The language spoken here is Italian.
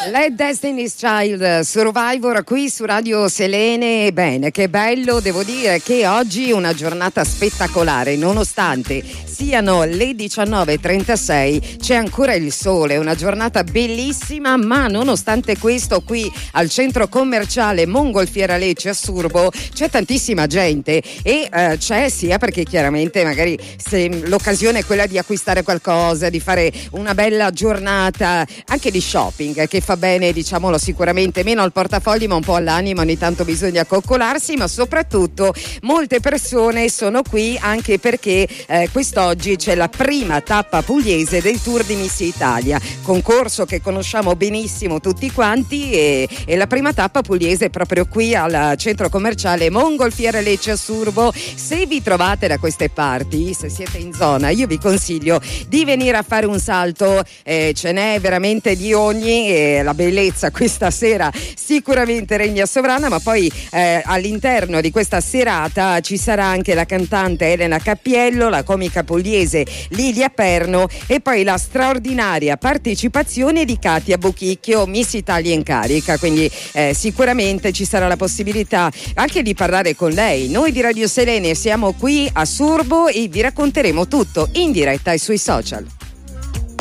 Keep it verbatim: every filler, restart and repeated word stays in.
Let Destiny's Child, Survivor, qui su Radio Selene. Bene, che bello, devo dire che oggi è una giornata spettacolare, nonostante siano le diciannove e trentasei, c'è ancora il sole, una giornata bellissima, ma nonostante questo qui al centro commerciale Mongolfiera Lecce a Surbo c'è tantissima gente e eh, c'è sia perché chiaramente magari se l'occasione è quella di acquistare qualcosa, di fare una bella giornata anche di shopping, che fa bene, diciamolo, sicuramente meno al portafogli ma un po' all'anima, ogni tanto bisogna coccolarsi, ma soprattutto molte persone sono qui anche perché eh, quest'oggi c'è la prima tappa pugliese del Tour di Miss Italia, concorso che conosciamo benissimo tutti quanti, e, e la prima tappa pugliese è proprio qui al centro commerciale Mongolfiera Lecce a Surbo. Se vi trovate da queste parti, se siete in zona, io vi consiglio di venire a fare un salto, eh, ce n'è veramente di ogni, e la bellezza questa sera sicuramente regna sovrana, ma poi eh, all'interno di questa serata ci sarà anche la cantante Elena Cappiello, la comica pugliese Lilia Perno e poi la straordinaria partecipazione di Katia Buchicchio, Miss Italia in carica, quindi eh, sicuramente ci sarà la possibilità anche di parlare con lei. Noi di Radio Selene siamo qui a Surbo e vi racconteremo tutto in diretta e sui social.